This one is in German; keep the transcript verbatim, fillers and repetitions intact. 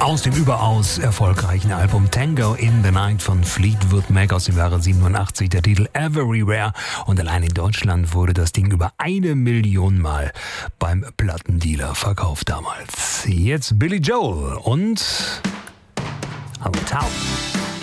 Aus dem überaus erfolgreichen Album Tango in the Night von Fleetwood Mac aus dem Jahre siebenundachtzig, der Titel Everywhere. Und allein in Deutschland wurde das Ding über eine Million Mal beim Plattendealer verkauft damals. Jetzt Billy Joel und Old Town.